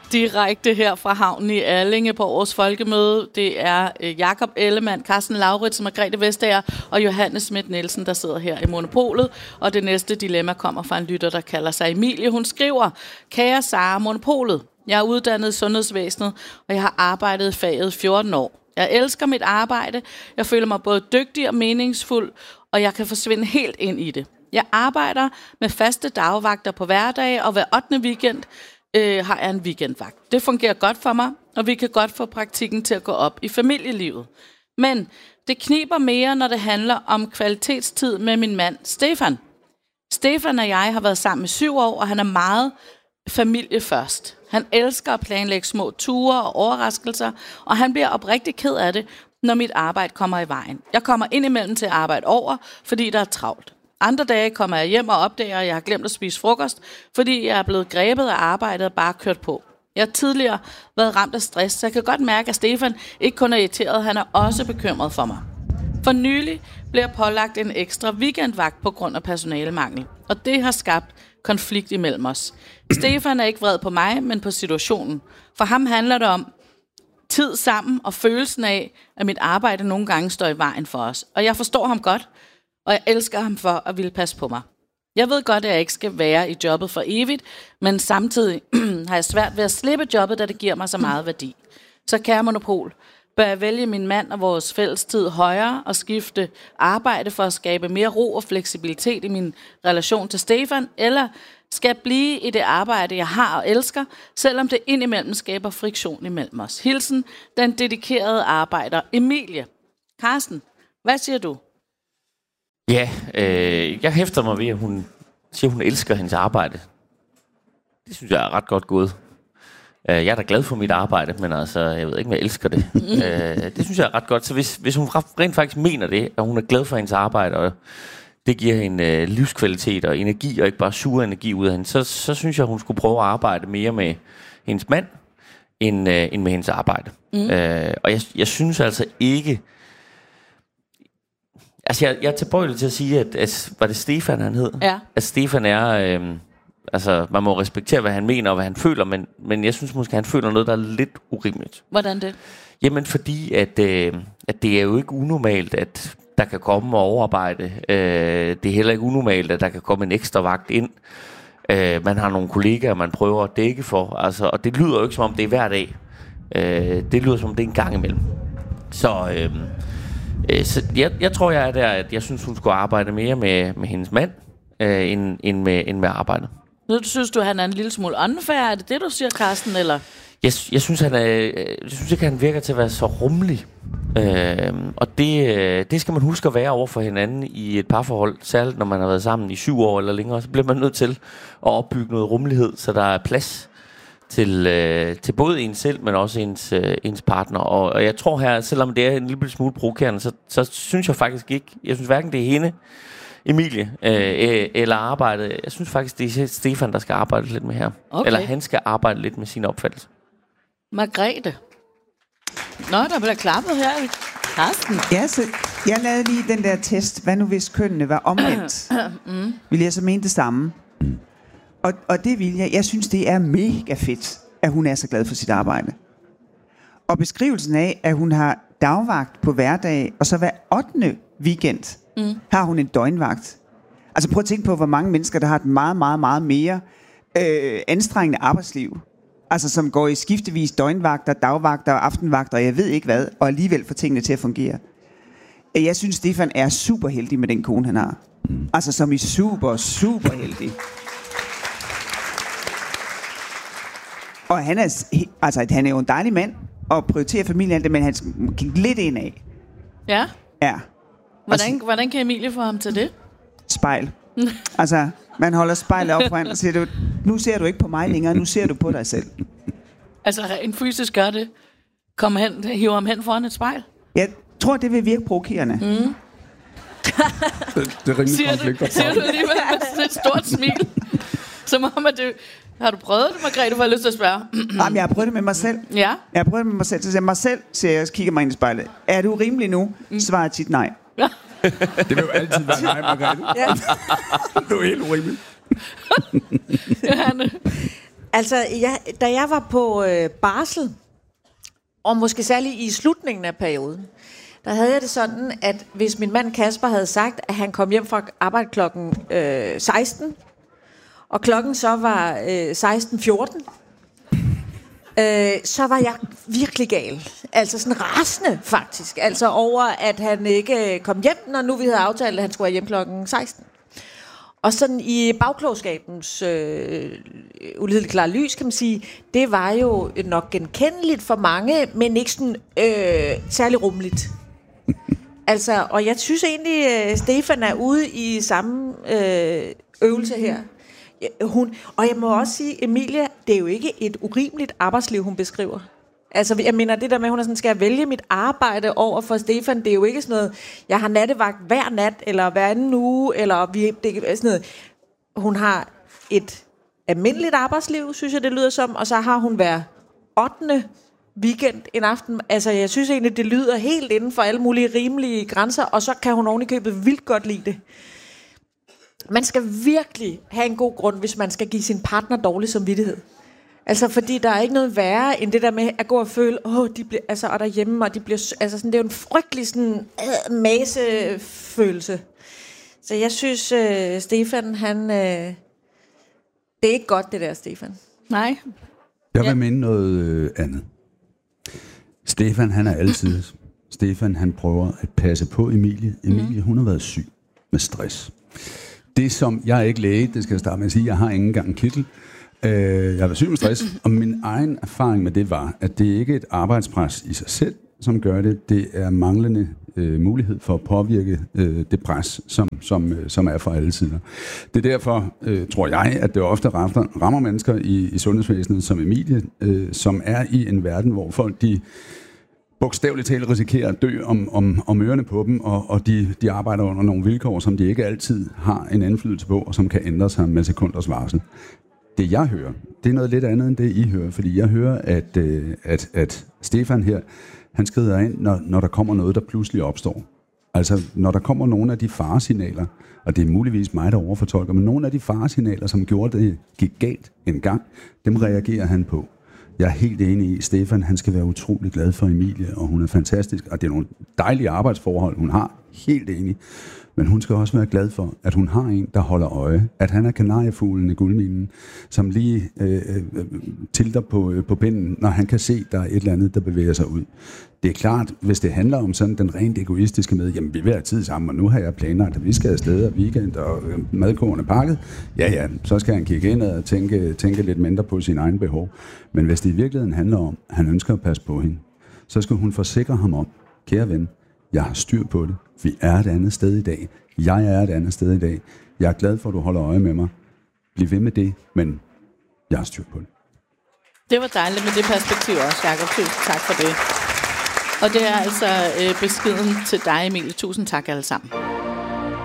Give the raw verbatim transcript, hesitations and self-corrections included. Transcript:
Direkte her fra havnen i Allinge på årets folkemøde. Det er øh, Jakob Ellemann, Carsten Lauritz, Margrethe Vestager og Johanne Schmidt Nielsen, der sidder her i Monopolet. Og det næste dilemma kommer fra en lytter, der kalder sig Emilie. Hun skriver: Kære Sara, Monopolet. Jeg er uddannet i sundhedsvæsenet, og jeg har arbejdet i faget fjorten år. Jeg elsker mit arbejde. Jeg føler mig både dygtig og meningsfuld, og jeg kan forsvinde helt ind i det. Jeg arbejder med faste dagvagter på hverdage, og hver ottende weekend øh, har jeg en weekendvagt. Det fungerer godt for mig, og vi kan godt få praktikken til at gå op i familielivet. Men det kniber mere, når det handler om kvalitetstid med min mand Stefan. Stefan og jeg har været sammen i syv år, og han er meget familie først. Han elsker at planlægge små ture og overraskelser, og han bliver oprigtig ked af det, når mit arbejde kommer i vejen. Jeg kommer indimellem til at arbejde over, fordi der er travlt. Andre dage kommer jeg hjem og opdager, at jeg har glemt at spise frokost, fordi jeg er blevet grebet af arbejdet og bare kørt på. Jeg har tidligere været ramt af stress, så jeg kan godt mærke, at Stefan ikke kun er irriteret, han er også bekymret for mig. For nylig blev jeg pålagt en ekstra weekendvagt på grund af personalemangel, og det har skabt konflikt imellem os. Stefan er ikke vred på mig, men på situationen. For ham handler det om tid sammen og følelsen af, at mit arbejde nogle gange står i vejen for os. Og jeg forstår ham godt, og jeg elsker ham for at ville passe på mig. Jeg ved godt, at jeg ikke skal være i jobbet for evigt, men samtidig har jeg svært ved at slippe jobbet, da det giver mig så meget værdi. Så kære Monopol, bør jeg vælge min mand og vores fællestid højere og skifte arbejde for at skabe mere ro og fleksibilitet i min relation til Stefan, eller skal jeg blive i det arbejde, jeg har og elsker, selvom det indimellem skaber friktion imellem os. Hilsen, den dedikerede arbejder Emilie. Carsten, hvad siger du? Ja, øh, jeg hæfter mig ved, at hun siger, at hun elsker hendes arbejde. Det synes jeg er ret godt gået. Jeg er da glad for mit arbejde, men altså, jeg ved ikke, om jeg elsker det. Mm. Det synes jeg er ret godt. Så hvis, hvis hun rent faktisk mener det, at hun er glad for hendes arbejde, og det giver hende øh, livskvalitet og energi, og ikke bare sur energi ud af hende, så, så synes jeg, hun skulle prøve at arbejde mere med hendes mand, end, øh, end med hendes arbejde. Mm. Øh, og jeg, jeg synes altså ikke... Altså, jeg, jeg er tilbøjelig til at sige, at, at var det Stefan, han hed? Ja. At Stefan er... Øh, altså, man må respektere, hvad han mener og hvad han føler, men, men jeg synes måske, han føler noget, der er lidt urimeligt. Hvordan det? Jamen, fordi at, øh, at det er jo ikke unormalt, at der kan komme og overarbejde. Øh, det er heller ikke unormalt, at der kan komme en ekstra vagt ind. Øh, man har nogle kollegaer, man prøver at dække for. Altså, og det lyder jo ikke, som om det er hver dag. Øh, det lyder, som om det er en gang imellem. Så, øh, øh, så jeg, jeg tror, jeg er der, at jeg synes, hun skulle arbejde mere med, med hendes mand, øh, end, end, med, end med arbejdet. Nu synes du, han er en lille smule unfair. Er det det, du siger, Carsten, eller? Jeg, jeg, synes, han er, jeg synes ikke, han virker til at være så rummelig. Øh, og det, det skal man huske at være over for hinanden i et parforhold. Særligt når man har været sammen i syv år eller længere. Så bliver man nødt til at opbygge noget rummelighed, så der er plads til, øh, til både en selv, men også ens, øh, ens partner. Og, og jeg tror her, selvom det er en lille smule provokerende, så, så synes jeg faktisk ikke, jeg synes hverken det er hende, Emilie, øh, eller arbejdet. Jeg synes faktisk, det er Stefan, der skal arbejde lidt med her. Okay. Eller han skal arbejde lidt med sin opfattelse. Margrethe. Nå, der bliver klappet her. Carsten. Ja, så jeg lavede lige den der test. Hvad nu hvis kønnene var omvendt? mm. Vil jeg så mene det samme? Og, og det vil jeg. Jeg synes, det er mega fedt, at hun er så glad for sit arbejde. Og beskrivelsen af, at hun har dagvagt på hverdag, og så hver ottende weekend mm. har hun en døgnvagt. Altså prøv at tænke på, hvor mange mennesker, der har et meget, meget, meget mere øh, anstrengende arbejdsliv. Altså som går i skiftevis døgnvagter, dagvagter og aftenvagter, og jeg ved ikke hvad, og alligevel får tingene til at fungere. Jeg synes, Stefan er super heldig med den kone, han har. Mm. Altså som i super, super heldig. Og han er, altså, han er jo en dejlig mand, og prioriterer familien, men han kigger lidt ind af. Ja? Ja. Hvordan, altså, hvordan kan Emilie få ham til det? Spejl. Altså, man holder spejlet op foran og siger, du, nu ser du ikke på mig længere, nu ser du på dig selv. Altså, en fysisk gør det. Kom hen, hiver ham hen foran et spejl? Jeg tror, det vil virke provokerende. Mm. det, det er rimelig konflikt. Siger du alligevel med sådan et stort smil? Som om, at det... Har du prøvet det, Margrethe, for jeg har lyst til at spørge? Jamen, jeg har prøvet det med mig selv. Ja? Jeg har prøvet det med mig selv. Så siger jeg mig selv, så jeg kigger mig ind i spejlet. Er du rimelig nu? Mm. Svaret tit nej. Ja. Det vil jo altid være nej, Margrethe. Ja. Det er jo helt urimeligt. Altså, jeg, da jeg var på øh, barsel, og måske særligt i slutningen af perioden, der havde jeg det sådan, at hvis min mand Kasper havde sagt, at han kom hjem fra arbejde klokken øh, seksten, og klokken så var øh, seksten fjorten, øh, så var jeg virkelig gal. Altså sådan rasende, faktisk. Altså over, at han ikke kom hjem, når nu vi havde aftalt, at han skulle være hjem klokken seksten. Og sådan i bagklogskabens øh, ulideligt klare lys, kan man sige, det var jo nok genkendeligt for mange, men ikke sådan øh, særlig rummeligt. Altså, og jeg synes egentlig, at Stefan er ude i samme øh, øvelse her. Hun, og jeg må også sige, Emilie, det er jo ikke et urimeligt arbejdsliv, hun beskriver. Altså, jeg mener, det der med, at hun er sådan, skal jeg vælge mit arbejde over for Stefan, det er jo ikke sådan noget, jeg har nattevagt hver nat, eller hver anden uge, eller vi, det er sådan noget. Hun har et almindeligt arbejdsliv, synes jeg, det lyder som, og så har hun hver ottende weekend en aften. Altså, jeg synes egentlig, det lyder helt inden for alle mulige rimelige grænser, og så kan hun oven i købet vildt godt lide det. Man skal virkelig have en god grund, hvis man skal give sin partner dårlig samvittighed. Altså, fordi der er ikke noget værre, end det der med at gå og føle, åh, de bliver, altså, og derhjemme, og de bliver, altså, sådan, det er jo en frygtelig, sådan, øh, masefølelse. Så jeg synes, øh, Stefan, han, øh, det er ikke godt, det der, Stefan. Nej. Jeg vil Ja. mene noget øh, andet. Stefan, han er altid. Stefan, han prøver at passe på Emilie. Emilie, hun har været syg med stress. Det som, jeg er ikke læge, det skal jeg starte med at sige, jeg har ikke engang en kittel. Jeg har været syg med stress, og min egen erfaring med det var, at det ikke er et arbejdspres i sig selv, som gør det. Det er manglende øh, mulighed for at påvirke øh, det pres, som, som, øh, som er fra alle sider. Det er derfor, øh, tror jeg, at det ofte rammer, rammer mennesker i, i sundhedsvæsenet som Emilie, øh, som er i en verden, hvor folk de bogstaveligt talt risikerer at dø om, om, om ørerne på dem, og, og de, de arbejder under nogle vilkår, som de ikke altid har en indflydelse på, og som kan ændre sig med sekunders varsel. Det jeg hører, det er noget lidt andet end det I hører, fordi jeg hører, at, øh, at, at Stefan her, han skrider ind, når, når der kommer noget, der pludselig opstår. Altså, når der kommer nogle af de faresignaler, og det er muligvis mig, der overfortolker, men nogle af de faresignaler, som gjorde det gik galt en gang, dem reagerer han på. Jeg er helt enig i, Stefan, han skal være utrolig glad for Emilie, og hun er fantastisk, og det er nogle dejlige arbejdsforhold, hun har. Helt enig. Men hun skal også være glad for, at hun har en, der holder øje. At han er kanariefuglen i guldminen, som lige øh, øh, tilter på, øh, på pinden, når han kan se, der er et eller andet, der bevæger sig ud. Det er klart, hvis det handler om sådan den rent egoistiske med, jamen vi vil have tid sammen, og nu har jeg planlagt, at vi skal afsted og weekend, og øh, madkurven er pakket. Ja, ja, så skal han kigge ind og tænke, tænke lidt mindre på sin egen behov. Men hvis det i virkeligheden handler om, at han ønsker at passe på hende, så skal hun forsikre ham om, kære ven, jeg har styr på det. Vi er et andet sted i dag. Jeg er et andet sted i dag. Jeg er glad for, at du holder øje med mig. Bliv ved med det, men jeg har styr på det. Det var dejligt med det perspektiv også, Jacob. Tusind tak for det. Og det er altså øh, beskeden til dig, Emilie. Tusind tak alle sammen.